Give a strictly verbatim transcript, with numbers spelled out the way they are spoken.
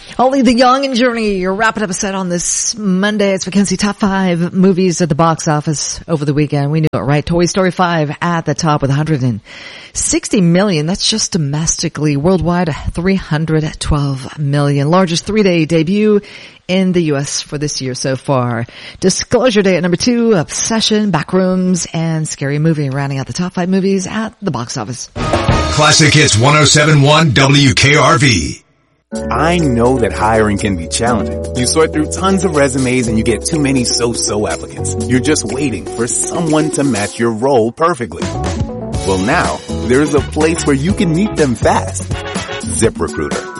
Only the Young and Journey, your wrap-it up set on this Monday. It's Mackenzie top five movies at the box office over the weekend. We knew it, right? Toy Story five at the top with one hundred sixty million. That's just domestically. Worldwide, three hundred twelve million. Largest three-day debut in the U S for this year so far. Disclosure Day at number two, Obsession, Backrooms, and Scary Movie rounding out the top five movies at the box office. Classic Hits ten seventy-one W K R V. I know that hiring can be challenging. You sort through tons of resumes and you get too many so-so applicants. You're just waiting for someone to match your role perfectly. Well, now, there's a place where you can meet them fast. ZipRecruiter.